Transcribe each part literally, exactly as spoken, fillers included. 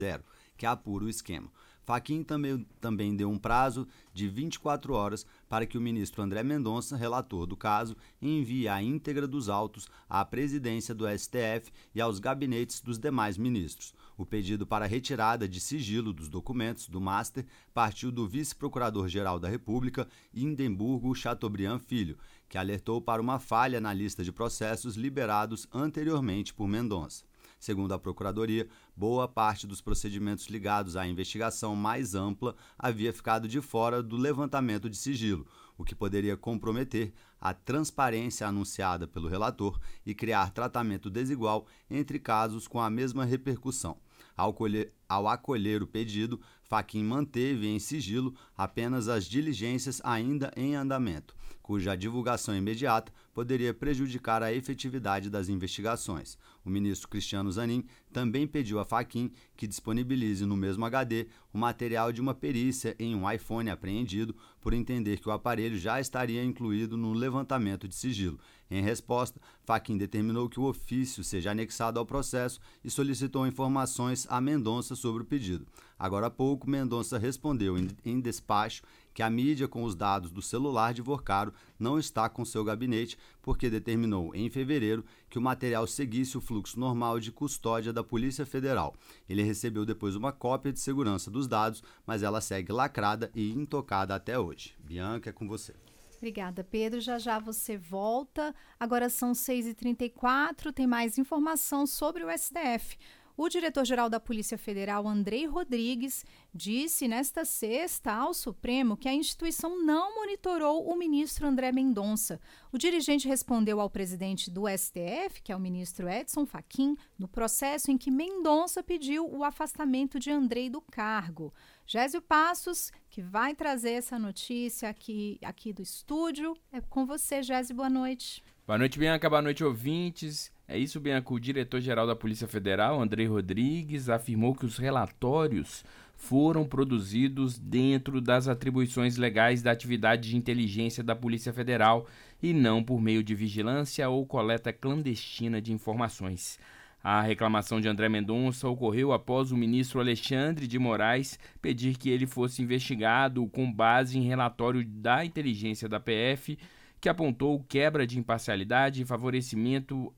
zero, que apura o esquema. Fachin também, também deu um prazo de vinte e quatro horas para que o ministro André Mendonça, relator do caso, envie a íntegra dos autos à presidência do S T F e aos gabinetes dos demais ministros. O pedido para retirada de sigilo dos documentos do Master partiu do vice-procurador-geral da República, Indemburgo Chateaubriand Filho, que alertou para uma falha na lista de processos liberados anteriormente por Mendonça. Segundo a Procuradoria, boa parte dos procedimentos ligados à investigação mais ampla havia ficado de fora do levantamento de sigilo, o que poderia comprometer a transparência anunciada pelo relator e criar tratamento desigual entre casos com a mesma repercussão. Ao, colher, ao acolher o pedido, Fachin manteve em sigilo apenas as diligências ainda em andamento, cuja divulgação imediata poderia prejudicar a efetividade das investigações. O ministro Cristiano Zanin também pediu a Fachin que disponibilize no mesmo H D o material de uma perícia em um iPhone apreendido, por entender que o aparelho já estaria incluído no levantamento de sigilo. Em resposta, Fachin determinou que o ofício seja anexado ao processo e solicitou informações a Mendonça sobre o pedido. Agora há pouco, Mendonça respondeu em, em despacho que a mídia com os dados do celular de Vorcaro não está com seu gabinete, porque determinou, em fevereiro, que o material seguisse o fluxo normal de custódia da Polícia Federal. Ele recebeu depois uma cópia de segurança dos dados, mas ela segue lacrada e intocada até hoje. Bianca, é com você. Obrigada, Pedro. Já já você volta. Agora são seis e trinta e quatro, tem mais informação sobre o S T F. O diretor-geral da Polícia Federal, Andrei Rodrigues, disse nesta sexta ao Supremo que a instituição não monitorou o ministro André Mendonça. O dirigente respondeu ao presidente do S T F, que é o ministro Edson Fachin, no processo em que Mendonça pediu o afastamento de Andrei do cargo. Gésio Passos, que vai trazer essa notícia aqui, aqui do estúdio. É com você, Gésio. Boa noite. Boa noite, Bianca. Boa noite, ouvintes. É isso, Bianca. O diretor-geral da Polícia Federal, Andrei Rodrigues, afirmou que os relatórios foram produzidos dentro das atribuições legais da atividade de inteligência da Polícia Federal e não por meio de vigilância ou coleta clandestina de informações. A reclamação de André Mendonça ocorreu após o ministro Alexandre de Moraes pedir que ele fosse investigado com base em relatório da inteligência da P F, que apontou quebra de imparcialidade, favorecimento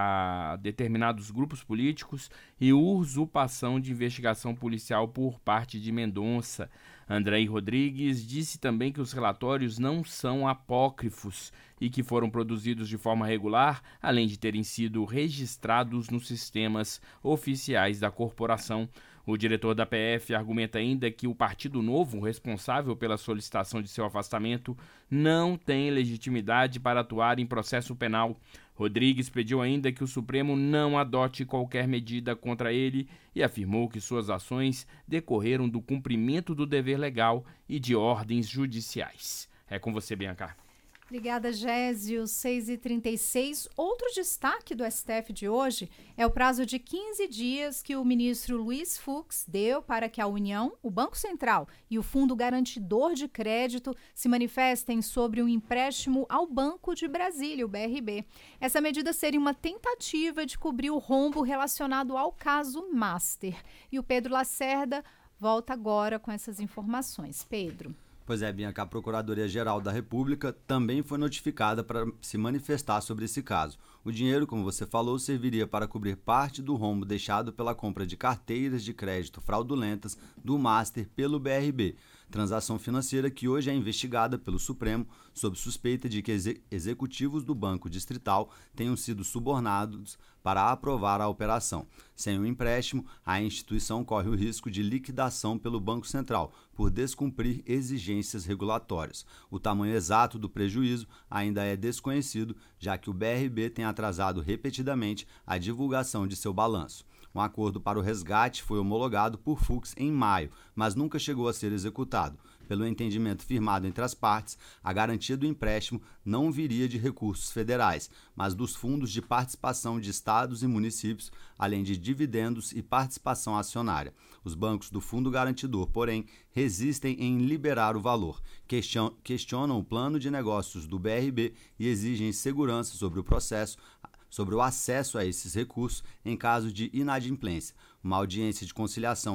a determinados grupos políticos e usurpação de investigação policial por parte de Mendonça. Andrei Rodrigues disse também que os relatórios não são apócrifos e que foram produzidos de forma regular, além de terem sido registrados nos sistemas oficiais da corporação. O diretor da P F argumenta ainda que o Partido Novo, responsável pela solicitação de seu afastamento, não tem legitimidade para atuar em processo penal. Rodrigues pediu ainda que o Supremo não adote qualquer medida contra ele e afirmou que suas ações decorreram do cumprimento do dever legal e de ordens judiciais. É com você, Bianca. Obrigada, Gésio. seis e trinta e seis. Outro destaque do S T F de hoje é o prazo de quinze dias que o ministro Luiz Fux deu para que a União, o Banco Central e o Fundo Garantidor de Crédito se manifestem sobre um empréstimo ao Banco de Brasília, o B R B. Essa medida seria uma tentativa de cobrir o rombo relacionado ao caso Master. E o Pedro Lacerda volta agora com essas informações. Pedro. Pois é, Bianca, a Procuradoria-Geral da República também foi notificada para se manifestar sobre esse caso. O dinheiro, como você falou, serviria para cobrir parte do rombo deixado pela compra de carteiras de crédito fraudulentas do Master pelo B R B, transação financeira que hoje é investigada pelo Supremo sob suspeita de que exe- executivos do Banco Distrital tenham sido subornados para aprovar a operação. Sem o empréstimo, a instituição corre o risco de liquidação pelo Banco Central por descumprir exigências regulatórias. O tamanho exato do prejuízo ainda é desconhecido, já que o B R B tem atrasado repetidamente a divulgação de seu balanço. Um acordo para o resgate foi homologado por Fux em maio, mas nunca chegou a ser executado. Pelo entendimento firmado entre as partes, a garantia do empréstimo não viria de recursos federais, mas dos fundos de participação de estados e municípios, além de dividendos e participação acionária. Os bancos do Fundo Garantidor, porém, resistem em liberar o valor, questionam o plano de negócios do B R B e exigem segurança sobre o processo, sobre o acesso a esses recursos em caso de inadimplência. Uma audiência de conciliação